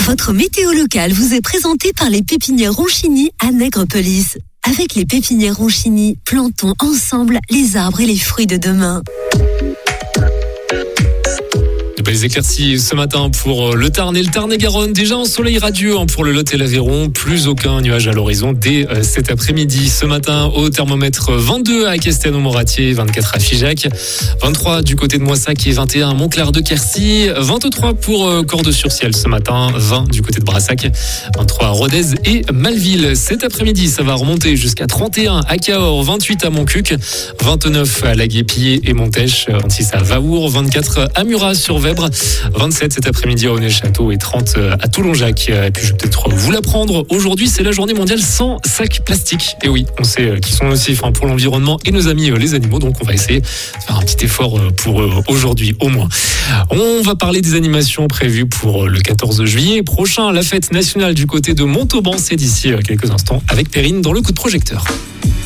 Votre météo locale vous est présentée par les pépinières Ronchini à Nègrepelisse. Avec les pépinières Ronchini, plantons ensemble les arbres et les fruits de demain. Belles éclaircies ce matin pour le Tarn et le Tarn-et-Garonne. Déjà en soleil radieux pour le Lot et l'Aveyron. Plus aucun nuage à l'horizon dès cet après-midi. Ce matin, au thermomètre 22 à Castelnau-Moratier, 24 à Figeac, 23 du côté de Moissac et 21 à Montclar de Quercy, 23 pour Cordes-sur-Ciel ce matin, 20 du côté de Brassac, 23 à Rodez et Malville. Cet après-midi, ça va remonter jusqu'à 31 à Cahors, 28 à Montcuq, 29 à La Guépillé et Montèche, 26 à Vaour, 24 à Murat-sur-Vèbre, 27 cet après-midi à Onet-Château et 30 à Toulonjac. Et puis je vais peut-être vous l'apprendre. Aujourd'hui, c'est la journée mondiale sans sac plastique. Et oui, on sait qu'ils sont nocifs pour l'environnement et nos amis les animaux. Donc on va essayer de faire un petit effort pour eux aujourd'hui au moins. On va parler des animations prévues pour le 14 juillet prochain. La fête nationale du côté de Montauban, c'est d'ici quelques instants avec Perrine dans le coup de projecteur.